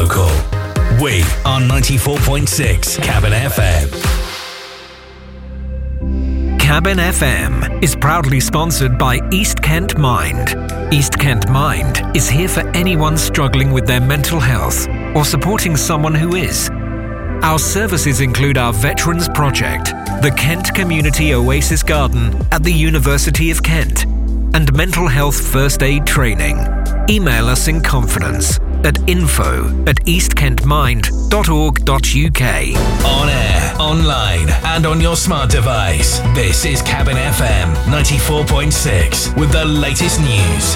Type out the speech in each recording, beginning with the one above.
local. We are 94.6 Cabin FM. Cabin FM is proudly sponsored by East Kent Mind. East Kent Mind is here for anyone struggling with their mental health or supporting someone who is. Our services include our Veterans Project, the Kent Community Oasis Garden at the University of Kent, and mental health first aid training. Email us in confidence at info@eastkentmind.org.uk. On air, online, and on your smart device. This is Cabin FM 94.6 with the latest news.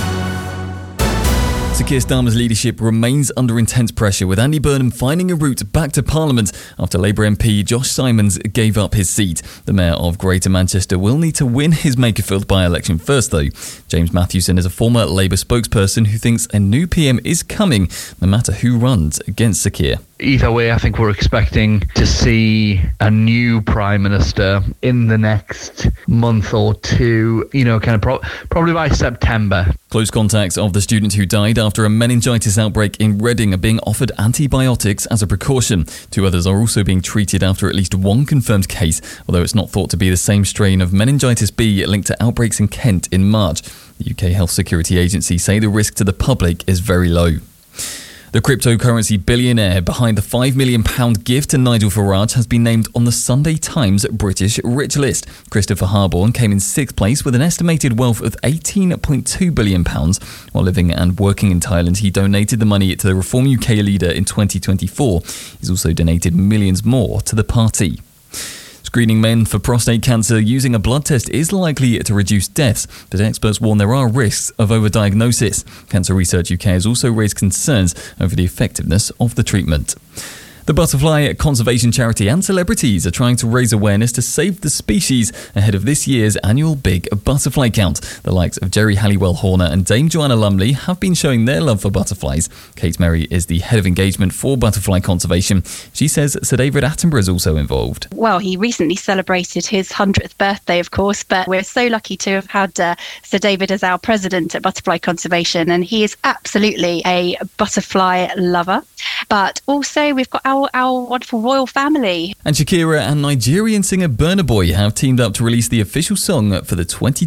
Sir Keir Starmer's leadership remains under intense pressure, with Andy Burnham finding a route back to Parliament after Labour MP Josh Simons gave up his seat. The Mayor of Greater Manchester will need to win his Makerfield by-election first, though. James Mathewson is a former Labour spokesperson who thinks a new PM is coming, no matter who runs against Sir Keir. Either way, I think we're expecting to see a new Prime Minister in the next month or two, probably by September. Close contacts of the student who died after a meningitis outbreak in Reading are being offered antibiotics as a precaution. 2 others are also being treated after at least one confirmed case, although it's not thought to be the same strain of meningitis B linked to outbreaks in Kent in March. The UK Health Security Agency say the risk to the public is very low. The cryptocurrency billionaire behind the £5 million gift to Nigel Farage has been named on the Sunday Times British Rich List. Christopher Harborne came in 6th place with an estimated wealth of £18.2 billion. While living and working in Thailand, he donated the money to the Reform UK leader in 2024. He's also donated millions more to the party. Screening men for prostate cancer using a blood test is likely to reduce deaths, but experts warn there are risks of overdiagnosis. Cancer Research UK has also raised concerns over the effectiveness of the treatment. The butterfly conservation charity and celebrities are trying to raise awareness to save the species ahead of this year's annual Big Butterfly Count. The likes of Jerry Halliwell Horner and Dame Joanna Lumley have been showing their love for butterflies. Kate Merry is the head of engagement for butterfly conservation. She says Sir David Attenborough is also involved. Well, he recently celebrated his 100th birthday, of course, but we're so lucky to have had Sir David as our president at Butterfly Conservation, and he is absolutely a butterfly lover. But also we've got our wonderful royal family. And Shakira and Nigerian singer Burna Boy have teamed up to release the official song for the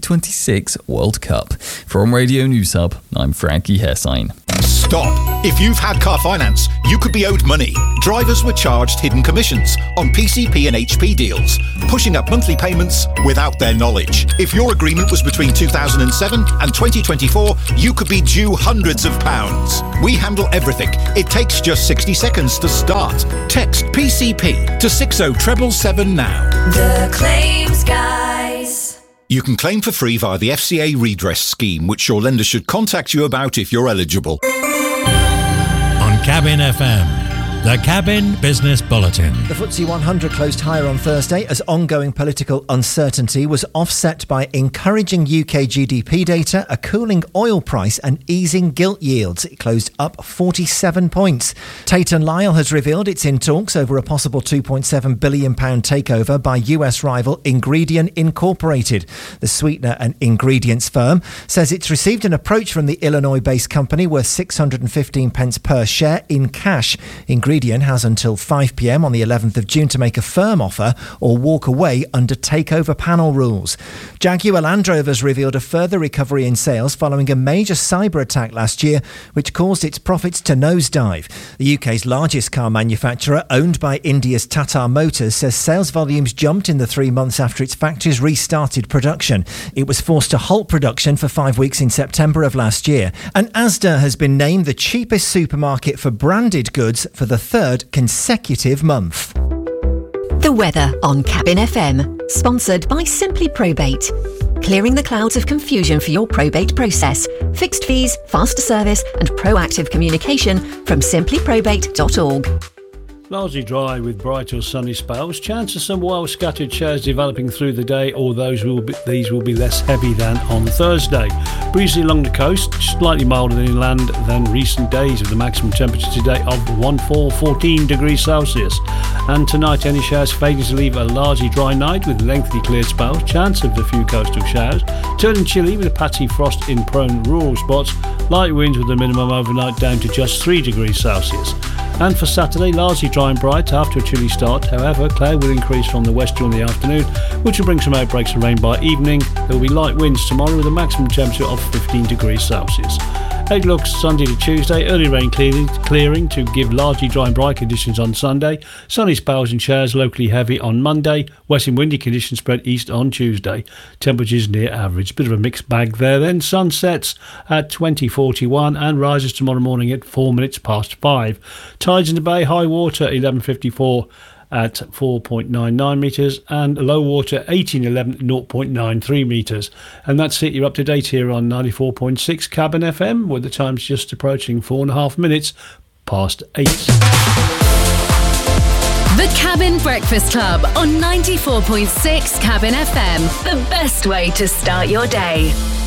2026 World Cup. From Radio News Hub, I'm Frankie Hairsign. Stop! If you've had car finance, you could be owed money. Drivers were charged hidden commissions on PCP and HP deals, pushing up monthly payments without their knowledge. If your agreement was between 2007 and 2024, you could be due hundreds of pounds. We handle everything. It takes just 60 seconds to start. Text PCP to 60777 now. The Claims Guys. You can claim for free via the FCA redress scheme, which your lender should contact you about if you're eligible. On Cabin FM, the Cabin Business Bulletin. The FTSE 100 closed higher on Thursday as ongoing political uncertainty was offset by encouraging UK GDP data, a cooling oil price and easing gilt yields. It closed up 47 points. Tate & Lyle has revealed it's in talks over a possible £2.7 billion takeover by US rival Ingredion Incorporated. The sweetener and ingredients firm says it's received an approach from the Illinois-based company worth 615 pence per share in cash. Ingredion has until 5 p.m. on the 11th of June to make a firm offer or walk away under takeover panel rules. Jaguar Land Rover's revealed a further recovery in sales following a major cyber attack last year, which caused its profits to nosedive. The UK's largest car manufacturer, owned by India's Tata Motors, says sales volumes jumped in the 3 months after its factories restarted production. It was forced to halt production for 5 weeks in September of last year. And Asda has been named the cheapest supermarket for branded goods for the 3rd consecutive month. The weather on Cabin FM, sponsored by Simply Probate. Clearing the clouds of confusion for your probate process. Fixed fees, faster service and proactive communication from simplyprobate.org. Largely dry with bright or sunny spells. Chance of some wild scattered showers developing through the day, although these will be less heavy than on Thursday. Breezy along the coast, slightly milder than inland than recent days, with the maximum temperature today of 14 degrees Celsius. And tonight, any showers fading to leave a largely dry night with lengthy cleared spells. Chance of a few coastal showers. Turning chilly with a patchy frost in prone rural spots. Light winds with a minimum overnight down to just 3 degrees Celsius. And for Saturday, largely dry and bright after a chilly start. However, cloud will increase from the west during the afternoon, which will bring some outbreaks of rain by evening. There will be light winds tomorrow with a maximum temperature of 15 degrees Celsius. Outlook Sunday to Tuesday, early rain clearing to give largely dry and bright conditions on Sunday. Sunny spells and showers locally heavy on Monday. West and windy conditions spread east on Tuesday. Temperatures near average. Bit of a mixed bag there then. Sun sets at 20:41 and rises tomorrow morning at 4 minutes past 5. Tides in the bay, high water 11:54 at 4.99 metres and low water 1811 0.93 metres. And that's it, you're up to date here on 94.6 Cabin FM, with the time's just approaching 4.5 minutes past 8. The Cabin Breakfast Club on 94.6 Cabin FM, the best way to start your day.